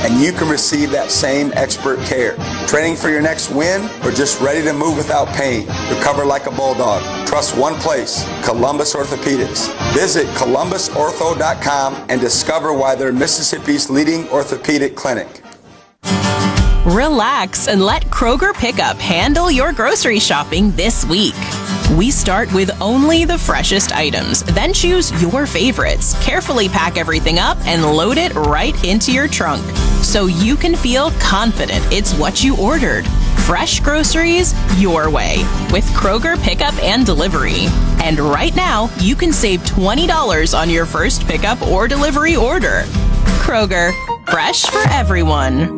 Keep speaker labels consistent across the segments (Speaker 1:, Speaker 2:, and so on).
Speaker 1: and you can receive that same expert care. Training for your next win or just ready to move without pain? Recover like a bulldog. Trust one place, Columbus Orthopedics. Visit columbusortho.com and discover why they're Mississippi's leading orthopedic clinic.
Speaker 2: Relax and let Kroger Pickup handle your grocery shopping this week. We start with only the freshest items, then choose your favorites, carefully pack everything up, and load it right into your trunk so you can feel confident it's what you ordered. Fresh groceries your way with Kroger Pickup and Delivery. And right now, you can save $20 on your first pickup or delivery order. Kroger, fresh for everyone.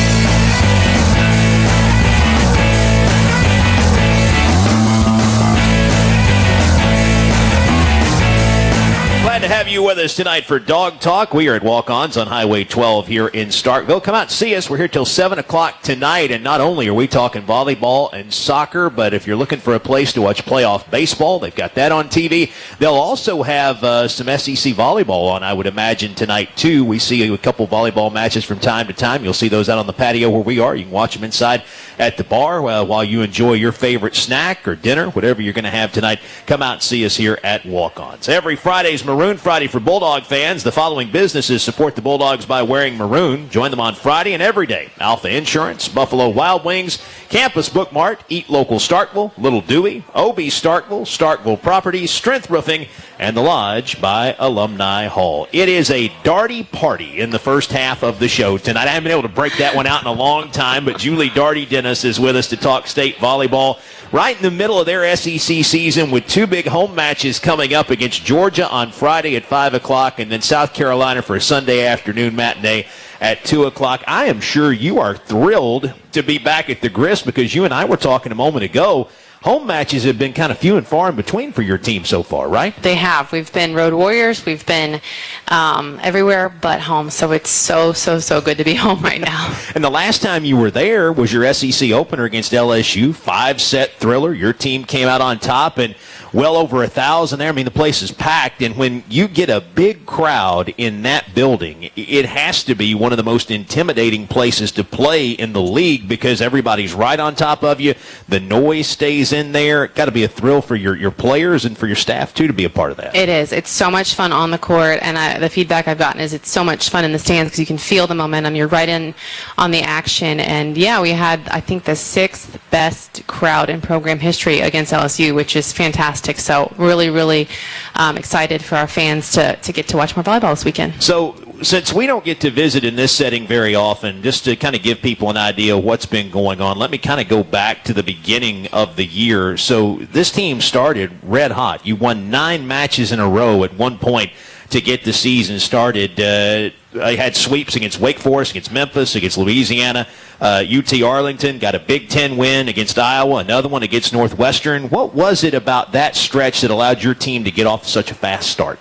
Speaker 3: Glad to have you with us tonight for Dog Talk. We are at Walk-Ons on Highway 12 here in Starkville. Come out and see us. We're here till 7 o'clock tonight, and not only are we talking volleyball and soccer, but if you're looking for a place to watch playoff baseball, they've got that on TV. They'll also have some SEC volleyball on, I would imagine, tonight, too. We see a couple volleyball matches from time to time. You'll see those out on the patio where we are. You can watch them inside at the bar while you enjoy your favorite snack or dinner, whatever you're going to have tonight. Come out and see us here at Walk-Ons. Every Friday's Maroon Friday for Bulldog fans. The following businesses support the Bulldogs by wearing maroon. Join them on Friday and every day. Alpha Insurance, Buffalo Wild Wings, Campus Bookmart, Eat Local Starkville, Little Dewey, OB Starkville, Starkville Properties, Strength Roofing, and The Lodge by Alumni Hall. It is a Darty party in the first half of the show tonight. I haven't been able to break that one out in a long time, but Julie Darty Dennis is with us to talk state volleyball. Right in the middle of their SEC season with two big home matches coming up against Georgia on Friday at 5 o'clock and then South Carolina for a Sunday afternoon matinee at 2 o'clock. I am sure you are thrilled to be back at the Grist because you and I were talking a moment ago. Home matches have been kind of few and far in between for your team so far, right?
Speaker 4: They have. We've been road warriors. We've been everywhere but home. So it's so good to be home right now.
Speaker 3: And the last time you were there was your SEC opener against LSU, 5-set thriller. Your team came out on top and well over 1,000 there. I mean, the place is packed. And when you get a big crowd in that building, it has to be one of the most intimidating places to play in the league because everybody's right on top of you. The noise stays in there. Got to be a thrill for your players and for your staff, too, to be a part of that.
Speaker 4: It is. It's so much fun on the court. And the feedback I've gotten is it's so much fun in the stands because you can feel the momentum. You're right in on the action. And, yeah, we had, I think, the 6th best crowd in program history against LSU, which is fantastic. So really excited for our fans to get to watch more volleyball this weekend.
Speaker 3: So since we don't get to visit in this setting very often, just to kind of give people an idea of what's been going on, let me kind of go back to the beginning of the year. So this team started red hot. You won 9 matches in a row at one point to get the season started. I had sweeps against Wake Forest, against Memphis, against Louisiana. UT Arlington got a Big Ten win against Iowa, another one against Northwestern. What was it about that stretch that allowed your team to get off to such a fast start?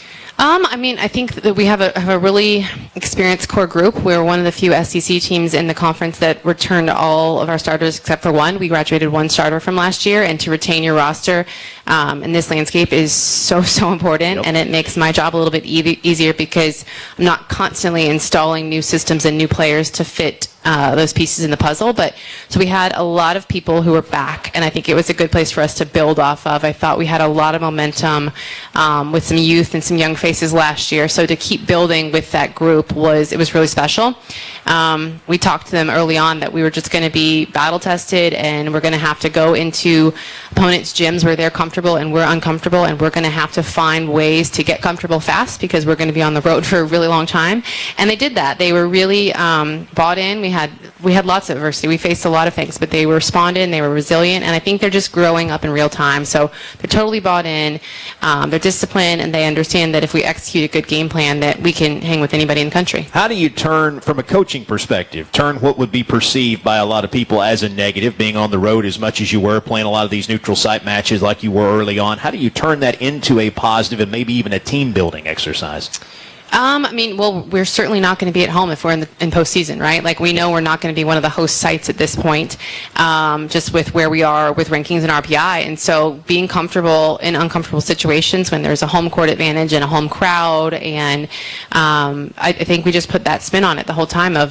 Speaker 4: I think that we have a really experienced core group. We're one of the few SEC teams in the conference that returned all of our starters except for one. We graduated one starter from last year, and to retain your roster in this landscape is so important, and it makes my job a little bit easier because I'm not constantly installing new systems and new players to fit those pieces in the puzzle. But so we had a lot of people who were back, and I think it was a good place for us to build off of. I thought we had a lot of momentum with some youth and some young faces last year. So to keep building with that group was really special. We talked to them early on that we were just going to be battle tested, and we're going to have to go into opponents' gyms where they're comfortable and we're uncomfortable, and we're going to have to find ways to get comfortable fast because we're going to be on the road for a really long time. And they did that. They were really bought in. We had lots of adversity. We faced a lot of things, but they responded and they were resilient, and I think they're just growing up in real time. So they're totally bought in. They're disciplined, and they understand that if we execute a good game plan that we can hang with anybody in the country.
Speaker 3: How do you turn, from a coaching perspective, what would be perceived by a lot of people as a negative, being on the road as much as you were, playing a lot of these neutral site matches like you were early on? How do you turn that into a positive and maybe even a team-building exercise?
Speaker 4: We're certainly not going to be at home if we're in postseason, right? Like, we know we're not going to be one of the host sites at this point, just with where we are with rankings and RPI. And so being comfortable in uncomfortable situations when there's a home court advantage and a home crowd, and I think we just put that spin on it the whole time of